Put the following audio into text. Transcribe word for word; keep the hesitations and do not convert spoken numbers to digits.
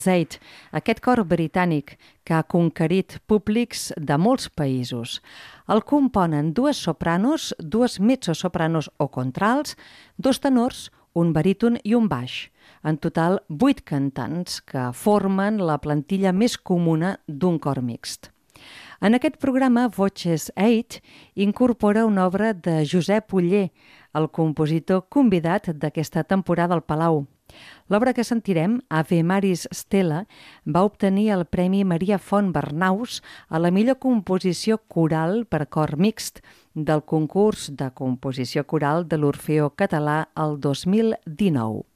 Eight, aquest cor britànic que ha conquerit públics de molts països. El componen dues sopranos, dues mezzosopranos o contralts, dos tenors, un baríton i un baix. En total, vuit cantants que formen la plantilla més comuna d'un cor mixt. En aquest programa, Voces Eight incorpora una obra de Josep Oller, el compositor convidat d'aquesta temporada al Palau. L'obra que sentirem, Ave Maris Stella, va obtenir el Premi Maria Font Bernaus a la millor composició coral per cor mixt del concurs de composició coral de l'Orfeó Català el dos mil dinou.